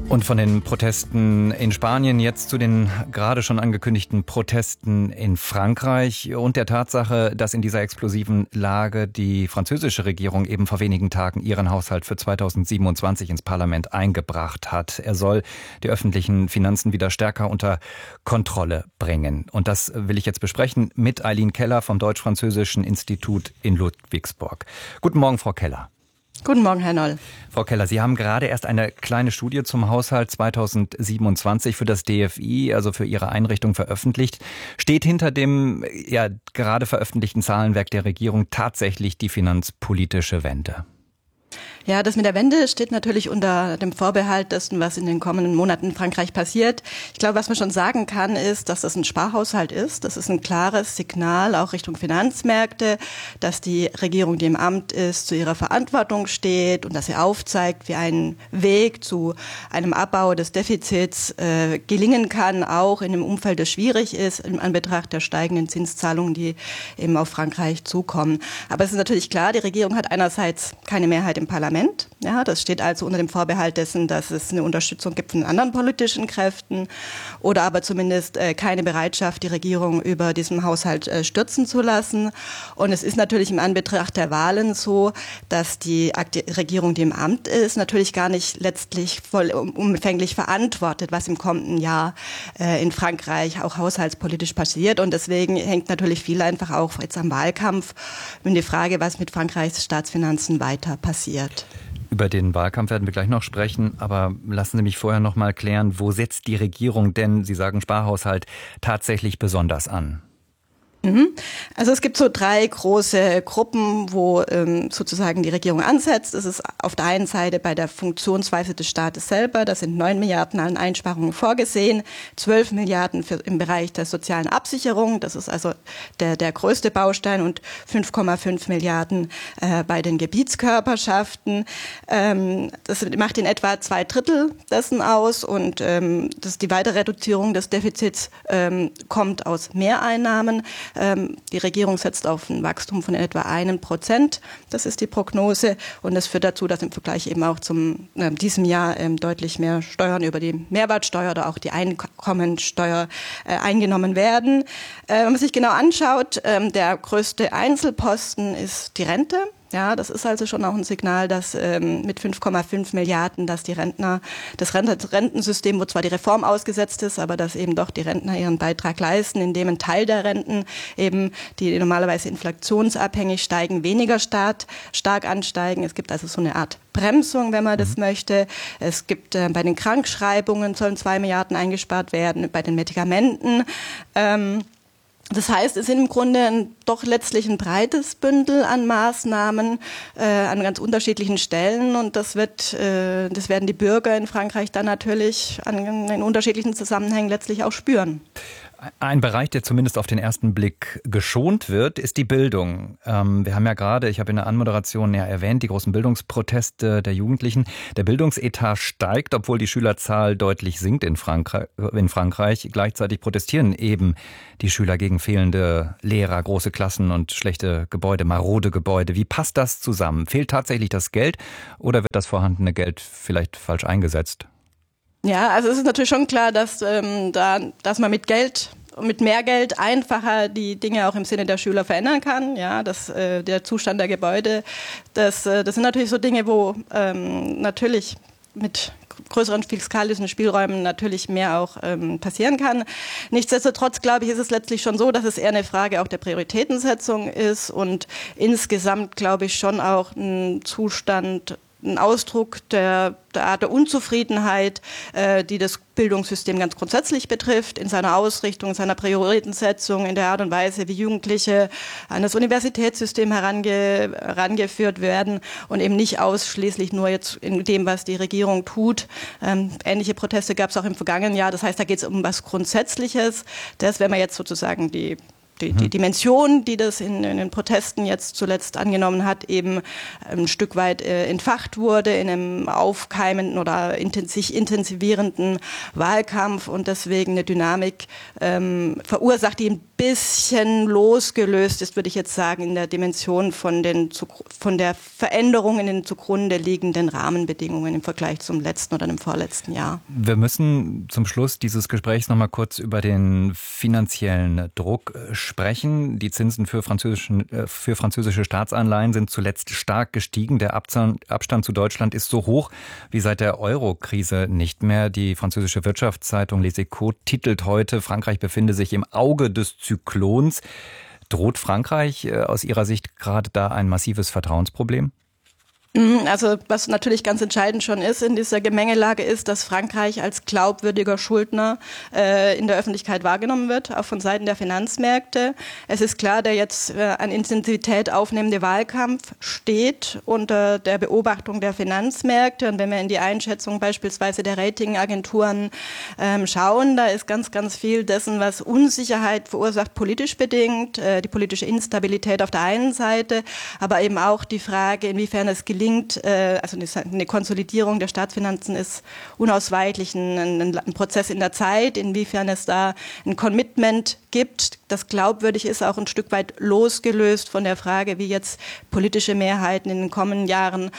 Und von den Protesten in Spanien jetzt zu den gerade schon angekündigten Protesten in Frankreich und der Tatsache, dass in dieser explosiven Lage die französische Regierung eben vor wenigen Tagen ihren Haushalt für 2027 ins Parlament eingebracht hat. Er soll die öffentlichen Finanzen wieder stärker unter Kontrolle bringen. Und das will ich jetzt besprechen mit Eileen Keller vom Deutsch-Französischen Institut in Ludwigsburg. Guten Morgen, Frau Keller. Guten Morgen, Herr Noll. Frau Keller, Sie haben gerade erst eine kleine Studie zum Haushalt 2027 für das DFI, also für Ihre Einrichtung, veröffentlicht. Steht hinter dem gerade veröffentlichten Zahlenwerk der Regierung tatsächlich die finanzpolitische Wende? Ja, das mit der Wende steht natürlich unter dem Vorbehalt dessen, was in den kommenden Monaten in Frankreich passiert. Ich glaube, was man schon sagen kann, ist, dass das ein Sparhaushalt ist. Das ist ein klares Signal auch Richtung Finanzmärkte, dass die Regierung, die im Amt ist, zu ihrer Verantwortung steht und dass sie aufzeigt, wie ein Weg zu einem Abbau des Defizits gelingen kann, auch in einem Umfeld, das schwierig ist, in Anbetracht der steigenden Zinszahlungen, die eben auf Frankreich zukommen. Aber es ist natürlich klar, die Regierung hat einerseits keine Mehrheit im Parlament. Ja, das steht also unter dem Vorbehalt dessen, dass es eine Unterstützung gibt von anderen politischen Kräften oder aber zumindest keine Bereitschaft, die Regierung über diesen Haushalt stürzen zu lassen. Und es ist natürlich im Anbetracht der Wahlen so, dass die Regierung, die im Amt ist, natürlich gar nicht letztlich vollumfänglich verantwortet, was im kommenden Jahr in Frankreich auch haushaltspolitisch passiert. Und deswegen hängt natürlich viel einfach auch jetzt am Wahlkampf und die Frage, was mit Frankreichs Staatsfinanzen weiter passiert. Über den Wahlkampf werden wir gleich noch sprechen, aber lassen Sie mich vorher noch mal klären, wo setzt die Regierung denn, Sie sagen Sparhaushalt, tatsächlich besonders an? Also es gibt so 3 große Gruppen, wo sozusagen die Regierung ansetzt. Es ist auf der einen Seite bei der Funktionsweise des Staates selber, da sind 9 Milliarden an Einsparungen vorgesehen, 12 Milliarden im Bereich der sozialen Absicherung, das ist also der größte Baustein, und 5,5 Milliarden bei den Gebietskörperschaften. Das macht in etwa 2/3 dessen aus, und die weitere Reduzierung des Defizits kommt aus Mehreinnahmen. Die Regierung setzt auf ein Wachstum von etwa 1%. Das ist die Prognose. Und das führt dazu, dass im Vergleich eben auch zum diesem Jahr deutlich mehr Steuern über die Mehrwertsteuer oder auch die Einkommensteuer eingenommen werden. Wenn man sich genau anschaut, der größte Einzelposten ist die Rente. Ja, das ist also schon auch ein Signal, dass mit 5,5 Milliarden, dass die Rentner, das Rentensystem, wo zwar die Reform ausgesetzt ist, aber dass eben doch die Rentner ihren Beitrag leisten, indem ein Teil der Renten eben, die normalerweise inflationsabhängig steigen, weniger stark ansteigen. Es gibt also so eine Art Bremsung, wenn man das möchte. Es gibt bei den Krankschreibungen sollen 2 Milliarden eingespart werden, bei den Medikamenten. Das heißt, es sind im Grunde doch letztlich ein breites Bündel an Maßnahmen an ganz unterschiedlichen Stellen, und das werden die Bürger in Frankreich dann natürlich in unterschiedlichen Zusammenhängen letztlich auch spüren. Ein Bereich, der zumindest auf den ersten Blick geschont wird, ist die Bildung. Wir haben ja gerade, ich habe in der Anmoderation ja erwähnt, die großen Bildungsproteste der Jugendlichen. Der Bildungsetat steigt, obwohl die Schülerzahl deutlich sinkt in Frankreich. Gleichzeitig protestieren eben die Schüler gegen fehlende Lehrer, große Klassen und schlechte Gebäude, marode Gebäude. Wie passt das zusammen? Fehlt tatsächlich das Geld oder wird das vorhandene Geld vielleicht falsch eingesetzt? Ja, also es ist natürlich schon klar, dass man mit mehr Geld einfacher die Dinge auch im Sinne der Schüler verändern kann. Ja, der Zustand der Gebäude, das sind natürlich so Dinge, wo natürlich mit größeren fiskalischen Spielräumen natürlich mehr auch passieren kann. Nichtsdestotrotz, glaube ich, ist es letztlich schon so, dass es eher eine Frage auch der Prioritätensetzung ist und insgesamt, glaube ich, schon auch ein Zustand, ein Ausdruck der Art der Unzufriedenheit, die das Bildungssystem ganz grundsätzlich betrifft, in seiner Ausrichtung, in seiner Prioritätensetzung, in der Art und Weise, wie Jugendliche an das Universitätssystem herangeführt werden und eben nicht ausschließlich nur jetzt in dem, was die Regierung tut. Ähnliche Proteste gab es auch im vergangenen Jahr. Das heißt, da geht es um was Grundsätzliches. Das, wenn man jetzt sozusagen die Dimension, die das in den Protesten jetzt zuletzt angenommen hat, eben ein Stück weit entfacht wurde in einem aufkeimenden oder sich intensivierenden Wahlkampf und deswegen eine Dynamik verursacht, die bisschen losgelöst ist, würde ich jetzt sagen, in der Dimension von der Veränderung in den zugrunde liegenden Rahmenbedingungen im Vergleich zum letzten oder dem vorletzten Jahr. Wir müssen zum Schluss dieses Gesprächs noch mal kurz über den finanziellen Druck sprechen. Die Zinsen für französische Staatsanleihen sind zuletzt stark gestiegen. Der Abstand zu Deutschland ist so hoch wie seit der Euro-Krise nicht mehr. Die französische Wirtschaftszeitung Les Echos titelt heute, Frankreich befinde sich im Auge des Zyklons. Droht Frankreich aus Ihrer Sicht gerade da ein massives Vertrauensproblem? Also was natürlich ganz entscheidend schon ist in dieser Gemengelage ist, dass Frankreich als glaubwürdiger Schuldner in der Öffentlichkeit wahrgenommen wird, auch von Seiten der Finanzmärkte. Es ist klar, der jetzt an Intensität aufnehmende Wahlkampf steht unter der Beobachtung der Finanzmärkte. Und wenn wir in die Einschätzung beispielsweise der Ratingagenturen schauen, da ist ganz, ganz viel dessen, was Unsicherheit verursacht, politisch bedingt, die politische Instabilität auf der einen Seite, aber eben auch die Frage, inwiefern es gelingt, also eine Konsolidierung der Staatsfinanzen ist unausweichlich ein Prozess in der Zeit, inwiefern es da ein Commitment gibt, das glaubwürdig ist, auch ein Stück weit losgelöst von der Frage, wie jetzt politische Mehrheiten in den kommenden Jahren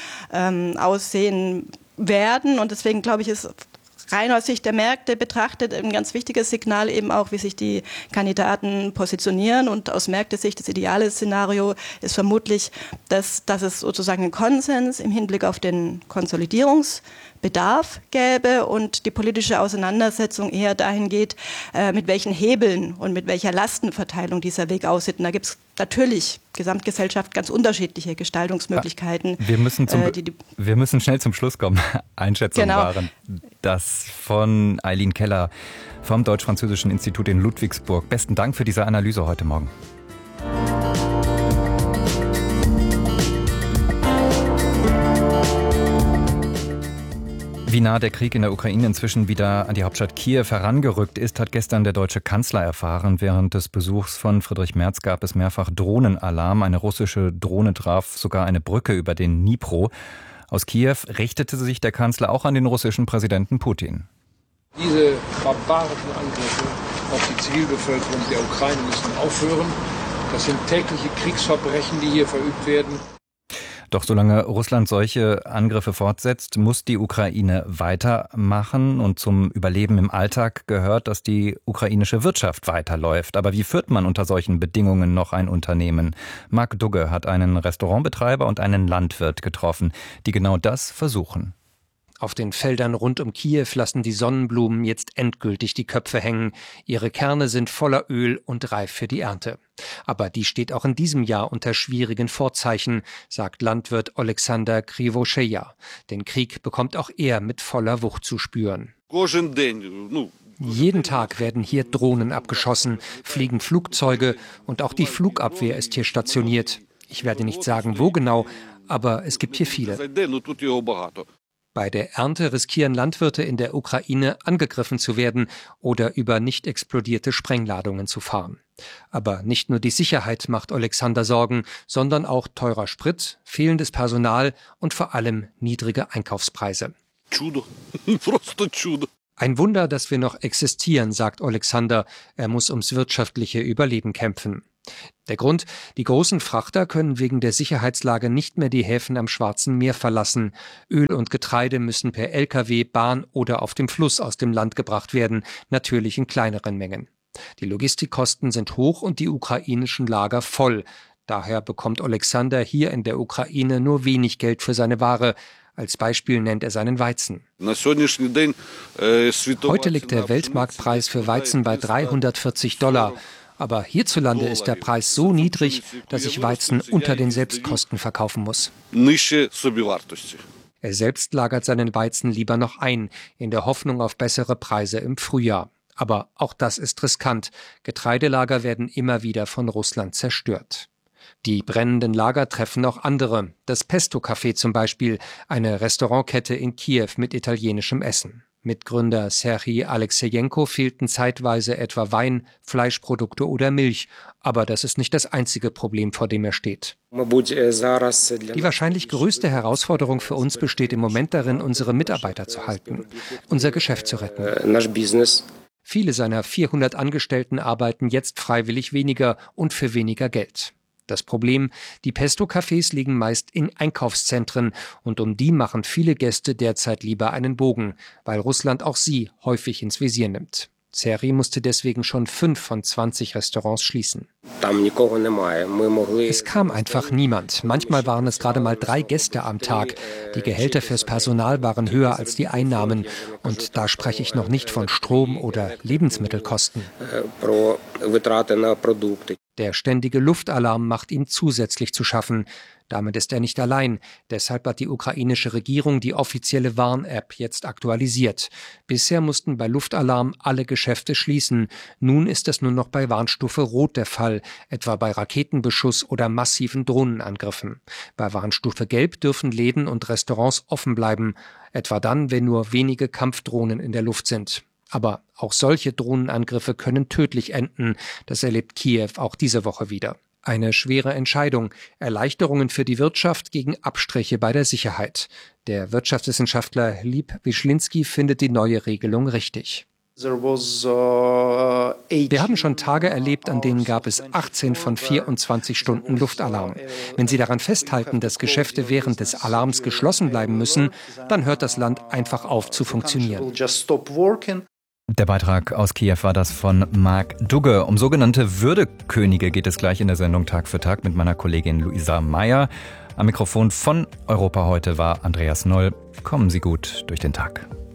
aussehen werden. Und deswegen glaube ich, ist rein aus Sicht der Märkte betrachtet ein ganz wichtiges Signal eben auch, wie sich die Kandidaten positionieren. Und aus Märktesicht das ideale Szenario ist vermutlich, dass es sozusagen einen Konsens im Hinblick auf den Konsolidierungsbedarf gäbe und die politische Auseinandersetzung eher dahin geht, mit welchen Hebeln und mit welcher Lastenverteilung dieser Weg aussieht. Und da gibt es natürlich Gesamtgesellschaft ganz unterschiedliche Gestaltungsmöglichkeiten. Wir müssen schnell zum Schluss kommen. Einschätzungen waren das von Eileen Keller vom Deutsch-Französischen Institut in Ludwigsburg. Besten Dank für diese Analyse heute Morgen. Wie nah der Krieg in der Ukraine inzwischen wieder an die Hauptstadt Kiew herangerückt ist, hat gestern der deutsche Kanzler erfahren. Während des Besuchs von Friedrich Merz gab es mehrfach Drohnenalarm. Eine russische Drohne traf sogar eine Brücke über den Dnipro. Aus Kiew richtete sich der Kanzler auch an den russischen Präsidenten Putin. Diese barbarischen Angriffe auf die Zivilbevölkerung der Ukraine müssen aufhören. Das sind tägliche Kriegsverbrechen, die hier verübt werden. Doch solange Russland solche Angriffe fortsetzt, muss die Ukraine weitermachen. Und zum Überleben im Alltag gehört, dass die ukrainische Wirtschaft weiterläuft. Aber wie führt man unter solchen Bedingungen noch ein Unternehmen? Marc Dugge hat einen Restaurantbetreiber und einen Landwirt getroffen, die genau das versuchen. Auf den Feldern rund um Kiew lassen die Sonnenblumen jetzt endgültig die Köpfe hängen. Ihre Kerne sind voller Öl und reif für die Ernte. Aber die steht auch in diesem Jahr unter schwierigen Vorzeichen, sagt Landwirt Oleksandr Krivoscheja. Den Krieg bekommt auch er mit voller Wucht zu spüren. Jeden Tag werden hier Drohnen abgeschossen, fliegen Flugzeuge und auch die Flugabwehr ist hier stationiert. Ich werde nicht sagen, wo genau, aber es gibt hier viele. Bei der Ernte riskieren Landwirte in der Ukraine, angegriffen zu werden oder über nicht explodierte Sprengladungen zu fahren. Aber nicht nur die Sicherheit macht Oleksandr Sorgen, sondern auch teurer Sprit, fehlendes Personal und vor allem niedrige Einkaufspreise. Ein Wunder, dass wir noch existieren, sagt Oleksandr. Er muss ums wirtschaftliche Überleben kämpfen. Der Grund: Die großen Frachter können wegen der Sicherheitslage nicht mehr die Häfen am Schwarzen Meer verlassen. Öl und Getreide müssen per Lkw, Bahn oder auf dem Fluss aus dem Land gebracht werden, natürlich in kleineren Mengen. Die Logistikkosten sind hoch und die ukrainischen Lager voll. Daher bekommt Oleksandr hier in der Ukraine nur wenig Geld für seine Ware. Als Beispiel nennt er seinen Weizen. Heute liegt der Weltmarktpreis für Weizen bei $340. Aber hierzulande ist der Preis so niedrig, dass ich Weizen unter den Selbstkosten verkaufen muss. Er selbst lagert seinen Weizen lieber noch ein, in der Hoffnung auf bessere Preise im Frühjahr. Aber auch das ist riskant. Getreidelager werden immer wieder von Russland zerstört. Die brennenden Lager treffen auch andere. Das Pesto Café zum Beispiel, eine Restaurantkette in Kiew mit italienischem Essen. Mitgründer Serhij Alexejenko fehlten zeitweise etwa Wein, Fleischprodukte oder Milch. Aber das ist nicht das einzige Problem, vor dem er steht. Die wahrscheinlich größte Herausforderung für uns besteht im Moment darin, unsere Mitarbeiter zu halten, unser Geschäft zu retten. Viele seiner 400 Angestellten arbeiten jetzt freiwillig weniger und für weniger Geld. Das Problem, die Pesto-Cafés liegen meist in Einkaufszentren und um die machen viele Gäste derzeit lieber einen Bogen, weil Russland auch sie häufig ins Visier nimmt. Zeri musste deswegen schon 5 von 20 Restaurants schließen. Es kam einfach niemand. Manchmal waren es gerade mal 3 Gäste am Tag. Die Gehälter fürs Personal waren höher als die Einnahmen. Und da spreche ich noch nicht von Strom- oder Lebensmittelkosten. Der ständige Luftalarm macht ihm zusätzlich zu schaffen. Damit ist er nicht allein. Deshalb hat die ukrainische Regierung die offizielle Warn-App jetzt aktualisiert. Bisher mussten bei Luftalarm alle Geschäfte schließen. Nun ist es nur noch bei Warnstufe Rot der Fall, etwa bei Raketenbeschuss oder massiven Drohnenangriffen. Bei Warnstufe Gelb dürfen Läden und Restaurants offen bleiben, etwa dann, wenn nur wenige Kampfdrohnen in der Luft sind. Aber auch solche Drohnenangriffe können tödlich enden. Das erlebt Kiew auch diese Woche wieder. Eine schwere Entscheidung. Erleichterungen für die Wirtschaft gegen Abstriche bei der Sicherheit. Der Wirtschaftswissenschaftler Lip Wischlinski findet die neue Regelung richtig. Wir haben schon Tage erlebt, an denen gab es 18 von 24 Stunden Luftalarm. Wenn Sie daran festhalten, dass Geschäfte während des Alarms geschlossen bleiben müssen, dann hört das Land einfach auf zu funktionieren. Der Beitrag aus Kiew war das von Marc Dugge. Um sogenannte Würdekönige geht es gleich in der Sendung Tag für Tag mit meiner Kollegin Luisa Meyer. Am Mikrofon von Europa heute war Andreas Noll. Kommen Sie gut durch den Tag.